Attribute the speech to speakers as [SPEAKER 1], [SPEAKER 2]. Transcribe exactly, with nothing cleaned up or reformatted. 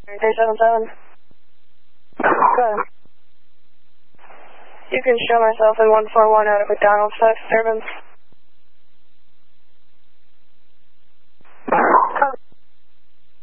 [SPEAKER 1] three seven seven. Good. You can show myself in one four one out of McDonald's, five disturbance.